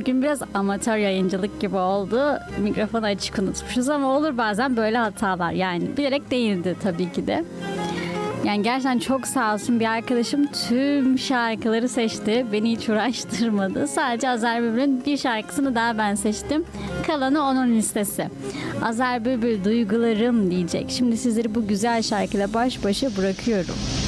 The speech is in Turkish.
Bugün biraz amatör yayıncılık gibi oldu. Mikrofonu açık unutmuşuz ama olur bazen böyle hatalar. Yani bilerek değildi tabii ki de. Yani gerçekten çok sağ olsun, bir arkadaşım tüm şarkıları seçti. Beni hiç uğraştırmadı. Sadece Azer Bülbül'ün bir şarkısını daha ben seçtim. Kalanı onun listesi. Azer Bülbül duygularım diyecek. Şimdi sizleri bu güzel şarkıyla baş başa bırakıyorum.